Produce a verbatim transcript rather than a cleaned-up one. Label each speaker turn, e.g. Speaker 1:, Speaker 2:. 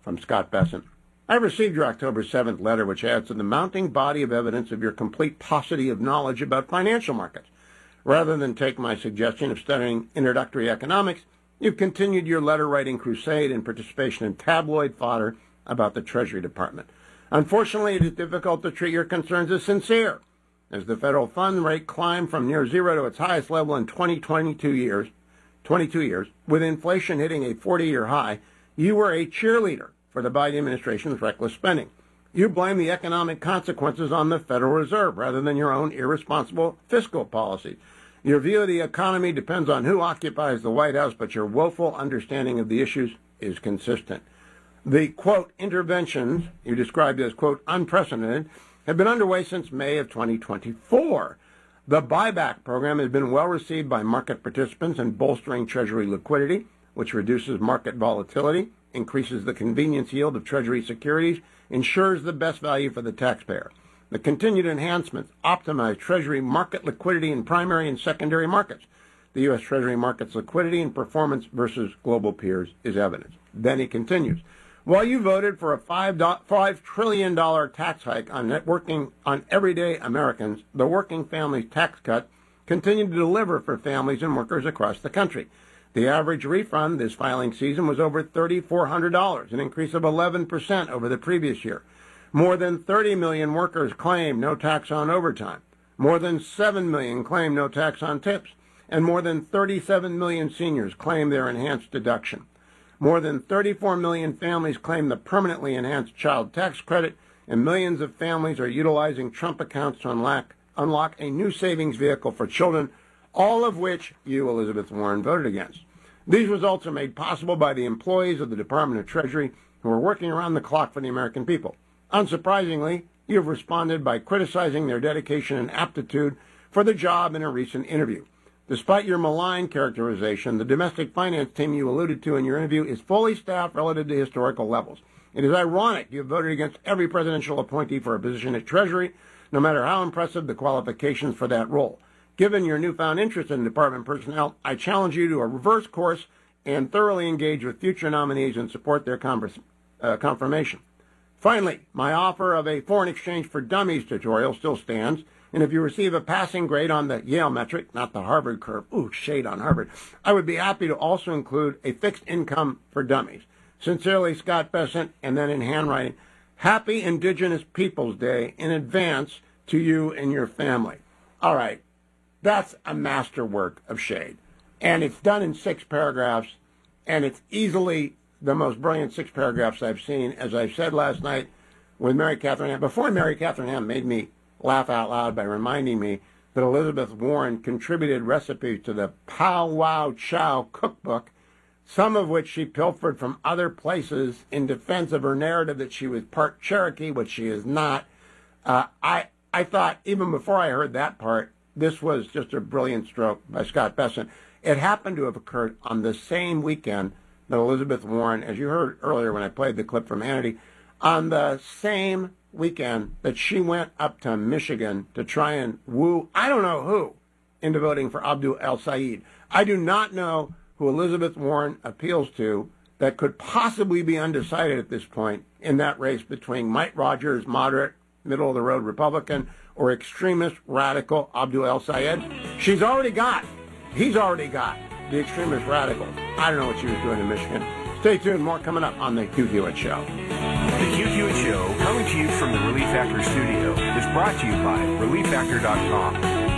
Speaker 1: from Scott Bessent. I received your October seventh letter, which adds to the mounting body of evidence of your complete paucity of knowledge about financial markets. Rather than take my suggestion of studying introductory economics, you've continued your letter-writing crusade and participation in tabloid fodder about the Treasury Department. Unfortunately, it is difficult to treat your concerns as sincere. As the federal fund rate climbed from near zero to its highest level in twenty, twenty-two years, twenty-two years, with inflation hitting a forty-year high, you were a cheerleader for the Biden administration's reckless spending. You blame the economic consequences on the Federal Reserve rather than your own irresponsible fiscal policies. Your view of the economy depends on who occupies the White House, but your woeful understanding of the issues is consistent. The, quote, interventions you described as, quote, unprecedented have been underway since May of twenty twenty-four. The buyback program has been well received by market participants in bolstering Treasury liquidity, which reduces market volatility, increases the convenience yield of Treasury securities, ensures the best value for the taxpayer. The continued enhancements optimize Treasury market liquidity in primary and secondary markets. The U S. Treasury market's liquidity and performance versus global peers is evidence. Then he continues. While you voted for a five trillion dollars tax hike on net working on everyday Americans, the Working Families Tax Cut continued to deliver for families and workers across the country. The average refund this filing season was over three thousand four hundred dollars, an increase of eleven percent over the previous year. More than thirty million workers claimed no tax on overtime. More than seven million claimed no tax on tips. And more than thirty-seven million seniors claimed their enhanced deduction. More than thirty-four million families claim the permanently enhanced child tax credit, and millions of families are utilizing Trump accounts to unlock, unlock a new savings vehicle for children, all of which you, Elizabeth Warren, voted against. These results are made possible by the employees of the Department of Treasury who are working around the clock for the American people. Unsurprisingly, you have responded by criticizing their dedication and aptitude for the job in a recent interview. Despite your malign characterization, the domestic finance team you alluded to in your interview is fully staffed relative to historical levels. It is ironic you have voted against every presidential appointee for a position at Treasury, no matter how impressive the qualifications for that role. Given your newfound interest in department personnel, I challenge you to a reverse course and thoroughly engage with future nominees and support their converse, uh, confirmation. Finally, my offer of a foreign exchange for dummies tutorial still stands, and if you receive a passing grade on the Yale metric, not the Harvard curve, ooh, shade on Harvard, I would be happy to also include a fixed income for dummies. Sincerely, Scott Bessent, and then in handwriting, Happy Indigenous Peoples Day in advance to you and your family. All right, that's a masterwork of shade. And it's done in six paragraphs, and it's easily the most brilliant six paragraphs I've seen. As I said last night with Mary Catherine Ham, before Mary Catherine Ham made me laugh out loud by reminding me that Elizabeth Warren contributed recipes to the Pow Wow Chow cookbook, some of which she pilfered from other places in defense of her narrative that she was part Cherokee, which she is not. Uh, I, I thought, even before I heard that part, this was just a brilliant stroke by Scott Bessent. It happened to have occurred on the same weekend that Elizabeth Warren, as you heard earlier when I played the clip from Hannity, on the same weekend that she went up to Michigan to try and woo, I don't know who, into voting for Abdul El-Sayed. I do not know who Elizabeth Warren appeals to that could possibly be undecided at this point in that race between Mike Rogers, moderate, middle-of-the-road Republican, or extremist, radical Abdul El-Sayed. She's already got, he's already got the extremist radical. I don't know what she was doing in Michigan. Stay tuned, more coming up on the Hugh Hewitt Show.
Speaker 2: The Hugh Hewitt Show, coming to you from the Relief Factor studio, is brought to you by relief factor dot com.